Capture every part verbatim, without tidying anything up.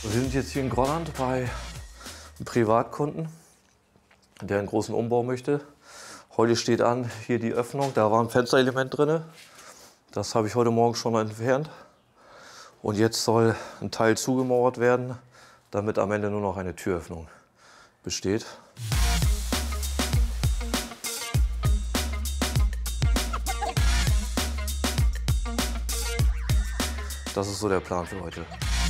Wir sind jetzt hier in Grolland bei einem Privatkunden, der einen großen Umbau möchte. Heute steht an, hier die Öffnung, da war ein Fensterelement drin. Das habe ich heute Morgen schon entfernt. Und jetzt soll ein Teil zugemauert werden, damit am Ende nur noch eine Türöffnung besteht. Das ist so der Plan für heute.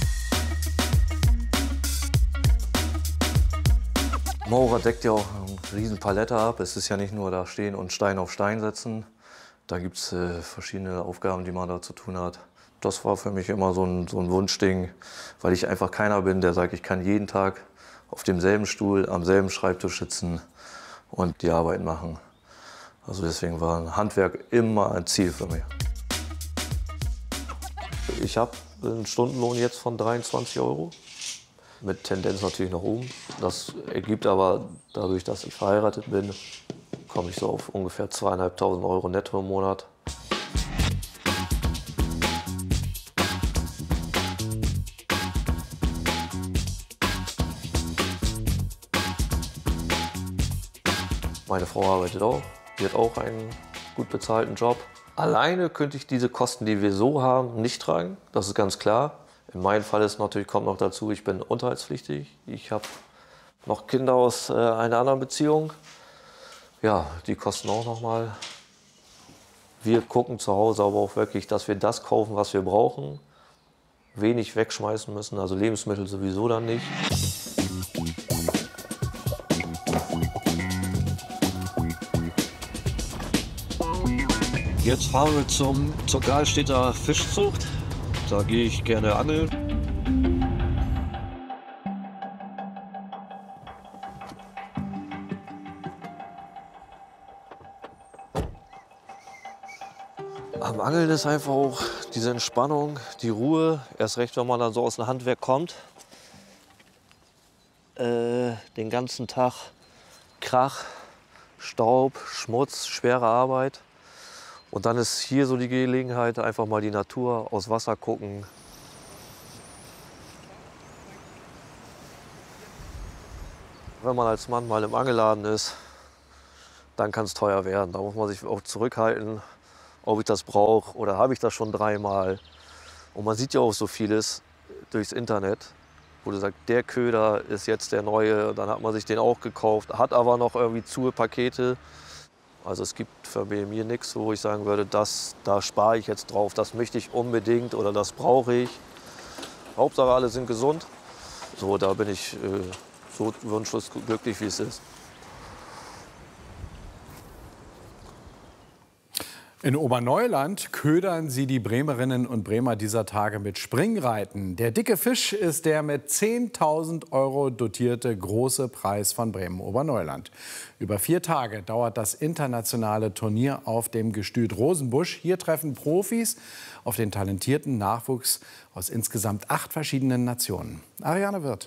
Maurer deckt ja auch eine riesen Palette ab. Es ist ja nicht nur da stehen und Stein auf Stein setzen. Da gibt es äh, verschiedene Aufgaben, die man da zu tun hat. Das war für mich immer so ein, so ein Wunschding, weil ich einfach keiner bin, der sagt, ich kann jeden Tag auf demselben Stuhl, am selben Schreibtisch sitzen und die Arbeit machen. Also deswegen war ein Handwerk immer ein Ziel für mich. Ich habe einen Stundenlohn jetzt von dreiundzwanzig Euro. Mit Tendenz natürlich nach oben. Das ergibt aber, dadurch, dass ich verheiratet bin, komme ich so auf ungefähr zweieinhalbtausend Euro netto im Monat. Meine Frau arbeitet auch. Sie hat auch einen gut bezahlten Job. Alleine könnte ich diese Kosten, die wir so haben, nicht tragen. Das ist ganz klar. In meinem Fall ist natürlich, kommt noch dazu, ich bin unterhaltspflichtig. Ich habe noch Kinder aus äh, einer anderen Beziehung. Ja, die kosten auch noch mal. Wir gucken zu Hause aber auch wirklich, dass wir das kaufen, was wir brauchen. Wenig wegschmeißen müssen, also Lebensmittel sowieso dann nicht. Jetzt fahren wir zum, zur Galstädter Fischzucht. Da gehe ich gerne angeln. Am Angeln ist einfach auch diese Entspannung, die Ruhe. Erst recht, wenn man dann so aus dem Handwerk kommt. Äh, den ganzen Tag Krach, Staub, Schmutz, schwere Arbeit. Und dann ist hier so die Gelegenheit, einfach mal die Natur aus Wasser gucken. Wenn man als Mann mal im Angelladen ist, dann kann es teuer werden. Da muss man sich auch zurückhalten, ob ich das brauche oder habe ich das schon dreimal. Und man sieht ja auch so vieles durchs Internet, wo du sagst, der Köder ist jetzt der neue. Dann hat man sich den auch gekauft, hat aber noch irgendwie zu Pakete. Also es gibt für mir nichts, wo ich sagen würde, das, da spare ich jetzt drauf, das möchte ich unbedingt oder das brauche ich. Hauptsache alle sind gesund. So, da bin ich äh, so wunschlos glücklich, wie es ist. In Oberneuland ködern sie die Bremerinnen und Bremer dieser Tage mit Springreiten. Der dicke Fisch ist der mit zehntausend Euro dotierte große Preis von Bremen-Oberneuland. Über vier Tage dauert das internationale Turnier auf dem Gestüt Rosenbusch. Hier treffen Profis auf den talentierten Nachwuchs aus insgesamt acht verschiedenen Nationen. Ariane Wirth.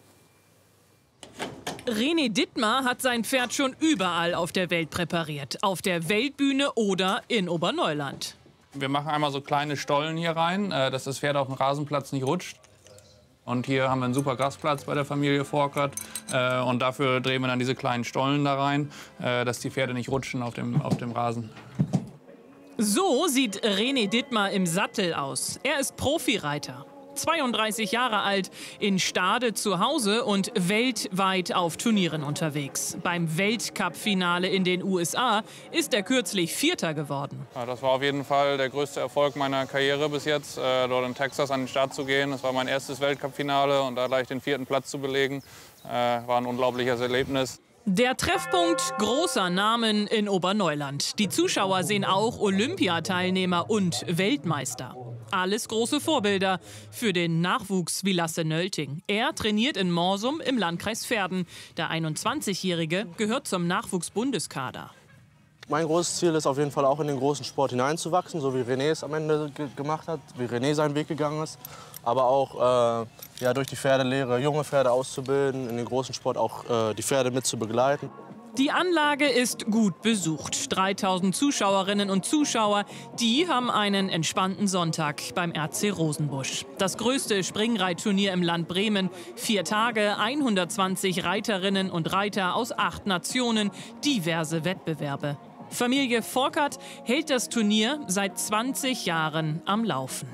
René Dittmar hat sein Pferd schon überall auf der Welt präpariert. Auf der Weltbühne oder in Oberneuland. Wir machen einmal so kleine Stollen hier rein, dass das Pferd auf dem Rasenplatz nicht rutscht. Und hier haben wir einen super Grasplatz bei der Familie Forkert. Und dafür drehen wir dann diese kleinen Stollen da rein, dass die Pferde nicht rutschen auf dem, auf dem Rasen. So sieht René Dittmar im Sattel aus. Er ist Profireiter. zweiunddreißig Jahre alt, in Stade zu Hause und weltweit auf Turnieren unterwegs. Beim Weltcup-Finale in den U S A ist er kürzlich Vierter geworden. Ja, das war auf jeden Fall der größte Erfolg meiner Karriere bis jetzt, äh, dort in Texas an den Start zu gehen. Das war mein erstes Weltcup-Finale und da gleich den vierten Platz zu belegen, äh, war ein unglaubliches Erlebnis. Der Treffpunkt großer Namen in Oberneuland. Die Zuschauer sehen auch Olympiateilnehmer und Weltmeister. Alles große Vorbilder für den Nachwuchs wie Lasse Nölting. Er trainiert in Morsum im Landkreis Verden. Der einundzwanzigjährige gehört zum Nachwuchsbundeskader. Mein großes Ziel ist auf jeden Fall auch in den großen Sport hineinzuwachsen, so wie René es am Ende ge gemacht hat, wie René seinen Weg gegangen ist. Aber auch äh, ja, durch die Pferdelehre junge Pferde auszubilden, in den großen Sport auch äh, die Pferde mit zu begleiten. Die Anlage ist gut besucht. dreitausend Zuschauerinnen und Zuschauer, die haben einen entspannten Sonntag beim R C Rosenbusch. Das größte Springreitturnier im Land Bremen. Vier Tage, hundertzwanzig Reiterinnen und Reiter aus acht Nationen, diverse Wettbewerbe. Familie Forkert hält das Turnier seit zwanzig Jahren am Laufen.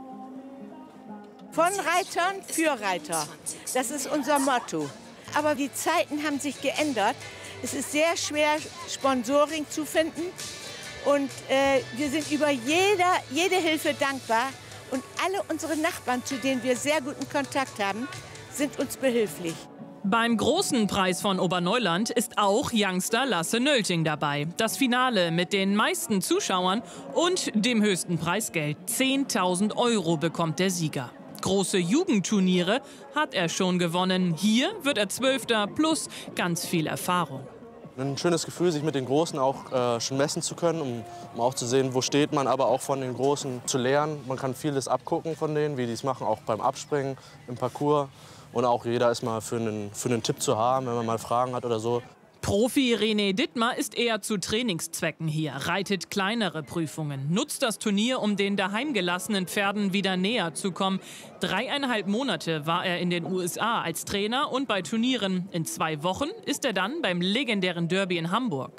Von Reitern für Reiter. Das ist unser Motto. Aber die Zeiten haben sich geändert. Es ist sehr schwer, Sponsoring zu finden. Und äh, wir sind über jeder, jede Hilfe dankbar. Und alle unsere Nachbarn, zu denen wir sehr guten Kontakt haben, sind uns behilflich. Beim großen Preis von Oberneuland ist auch Youngster Lasse Nölting dabei. Das Finale mit den meisten Zuschauern und dem höchsten Preisgeld. zehntausend Euro bekommt der Sieger. Große Jugendturniere hat er schon gewonnen. Hier wird er Zwölfter plus ganz viel Erfahrung. Ein schönes Gefühl, sich mit den Großen auch äh, schon messen zu können, um, um auch zu sehen, wo steht man, aber auch von den Großen zu lernen. Man kann vieles abgucken von denen, wie die es machen, auch beim Abspringen, im Parcours. Und auch jeder ist mal für einen, für einen Tipp zu haben, wenn man mal Fragen hat oder so. Profi René Dittmar ist eher zu Trainingszwecken hier, reitet kleinere Prüfungen, nutzt das Turnier, um den daheim gelassenen Pferden wieder näher zu kommen. Dreieinhalb Monate war er in den U S A als Trainer und bei Turnieren. In zwei Wochen ist er dann beim legendären Derby in Hamburg.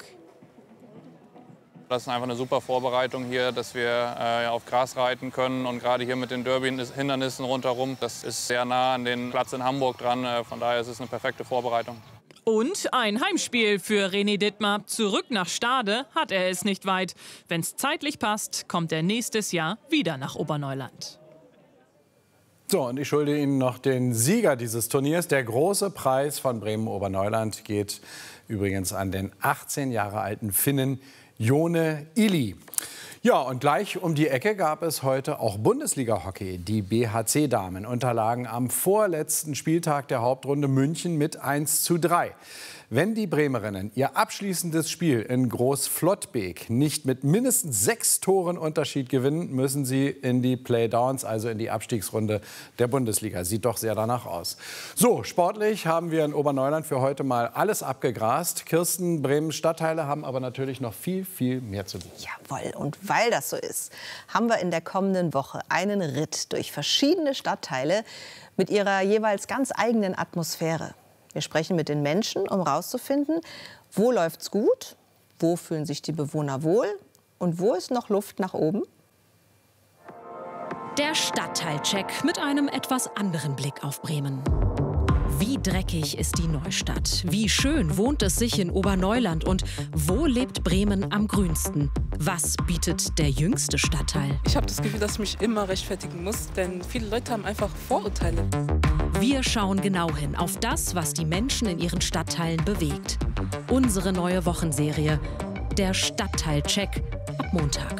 Das ist einfach eine super Vorbereitung hier, dass wir äh, auf Gras reiten können. Und gerade hier mit den Derby-Hindernissen rundherum, das ist sehr nah an den Platz in Hamburg dran. Äh, von daher ist es eine perfekte Vorbereitung. Und ein Heimspiel für René Dittmar. Zurück nach Stade hat er es nicht weit. Wenn es zeitlich passt, kommt er nächstes Jahr wieder nach Oberneuland. So, und ich schulde Ihnen noch den Sieger dieses Turniers. Der große Preis von Bremen-Oberneuland geht übrigens an den achtzehn Jahre alten Finnen Jone Ili. Ja, und gleich um die Ecke gab es heute auch Bundesliga-Hockey. Die B H C-Damen unterlagen am vorletzten Spieltag der Hauptrunde München mit eins zu drei. Wenn die Bremerinnen ihr abschließendes Spiel in Großflottbek nicht mit mindestens sechs Toren Unterschied gewinnen, müssen sie in die Playdowns, also in die Abstiegsrunde der Bundesliga. Sieht doch sehr danach aus. So, sportlich haben wir in Oberneuland für heute mal alles abgegrast. Kirsten, Bremens Stadtteile haben aber natürlich noch viel, viel mehr zu bieten. Jawohl, und weil das so ist, haben wir in der kommenden Woche einen Ritt durch verschiedene Stadtteile mit ihrer jeweils ganz eigenen Atmosphäre. Wir sprechen mit den Menschen, um herauszufinden, wo läuft's gut, wo fühlen sich die Bewohner wohl und wo ist noch Luft nach oben. Der Stadtteilcheck mit einem etwas anderen Blick auf Bremen. Wie dreckig ist die Neustadt? Wie schön wohnt es sich in Oberneuland? Und wo lebt Bremen am grünsten? Was bietet der jüngste Stadtteil? Ich habe das Gefühl, dass ich mich immer rechtfertigen muss, denn viele Leute haben einfach Vorurteile. Wir schauen genau hin auf das, was die Menschen in ihren Stadtteilen bewegt. Unsere neue Wochenserie, der Stadtteilcheck, ab Montag.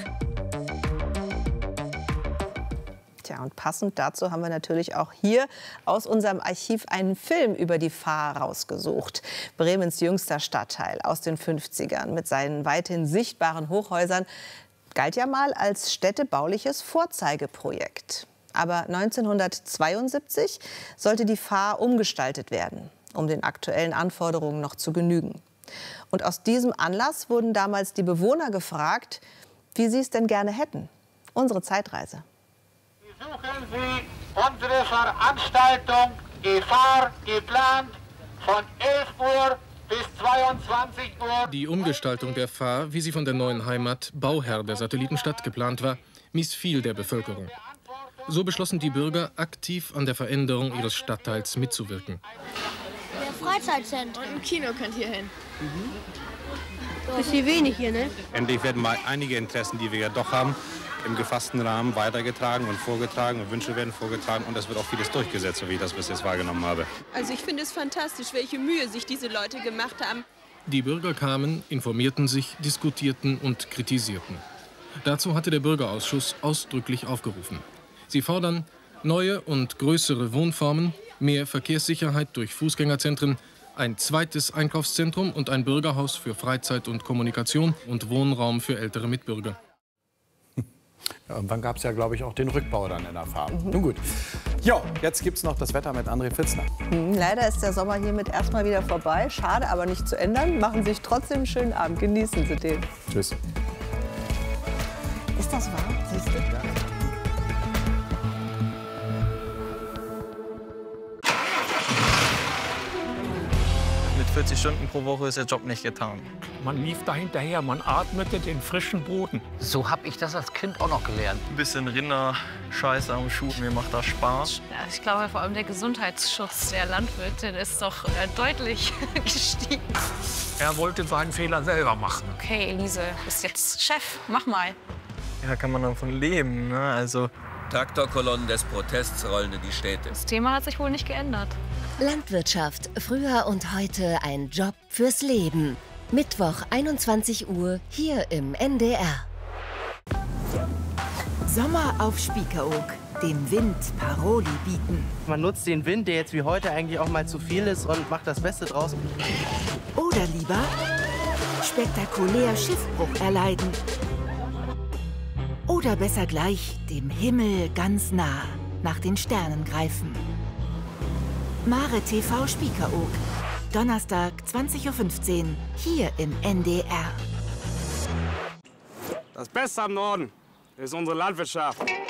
Tja, und passend dazu haben wir natürlich auch hier aus unserem Archiv einen Film über die Fahr rausgesucht. Bremens jüngster Stadtteil aus den fünfzigern mit seinen weithin sichtbaren Hochhäusern galt ja mal als städtebauliches Vorzeigeprojekt. Aber neunzehnhundertzweiundsiebzig sollte die Fahr umgestaltet werden, um den aktuellen Anforderungen noch zu genügen. Und aus diesem Anlass wurden damals die Bewohner gefragt, wie sie es denn gerne hätten. Unsere Zeitreise. Besuchen Sie unsere Veranstaltung, die Fahr geplant von elf Uhr bis zweiundzwanzig Uhr. Die Umgestaltung der Fahr, wie sie von der neuen Heimat, Bauherr der Satellitenstadt, geplant war, missfiel der Bevölkerung. So beschlossen die Bürger, aktiv an der Veränderung ihres Stadtteils mitzuwirken. Der Freizeitzentrum. Und ein Kino könnt ihr hin. Mhm. Bisschen wenig hier, ne? Endlich werden mal einige Interessen, die wir ja doch haben, im gefassten Rahmen weitergetragen und vorgetragen und Wünsche werden vorgetragen und es wird auch vieles durchgesetzt, so wie ich das bis jetzt wahrgenommen habe. Also ich finde es fantastisch, welche Mühe sich diese Leute gemacht haben. Die Bürger kamen, informierten sich, diskutierten und kritisierten. Dazu hatte der Bürgerausschuss ausdrücklich aufgerufen. Sie fordern neue und größere Wohnformen, mehr Verkehrssicherheit durch Fußgängerzentren, ein zweites Einkaufszentrum und ein Bürgerhaus für Freizeit und Kommunikation und Wohnraum für ältere Mitbürger. Ja, irgendwann gab es ja, glaube ich, auch den Rückbau dann in der Fahr. Mhm. Nun gut. Jo, jetzt gibt's noch das Wetter mit André Pfitzner. Hm, leider ist der Sommer hiermit erstmal wieder vorbei. Schade, aber nicht zu ändern. Machen Sie sich trotzdem einen schönen Abend. Genießen Sie den. Tschüss. Ist das wahr? Siehst du? Mit vierzig Stunden pro Woche ist der Job nicht getan. Man lief da hinterher, man atmete den frischen Boden. So habe ich das als Kind auch noch gelernt. Ein bisschen Rinder-Scheiße am Schuh, mir macht das Spaß. Ja, ich glaube, vor allem der Gesundheitsschutz der Landwirtin ist doch äh, deutlich gestiegen. Er wollte seinen Fehler selber machen. Okay, Elise, bist jetzt Chef, mach mal. Ja, kann man davon leben, ne? Also Traktorkolonnen des Protests rollen in die Städte. Das Thema hat sich wohl nicht geändert. Landwirtschaft, früher und heute ein Job fürs Leben. Mittwoch, einundzwanzig Uhr, hier im N D R. Sommer auf Spiekeroog, dem Wind Paroli bieten. Man nutzt den Wind, der jetzt wie heute eigentlich auch mal zu viel ist, und macht das Beste draus. Oder lieber spektakulär Schiffbruch erleiden. Oder besser gleich dem Himmel ganz nah nach den Sternen greifen. Mare T V Spiekeroog. Donnerstag, zwanzig Uhr fünfzehn, hier im N D R. Das Beste am Norden ist unsere Landwirtschaft.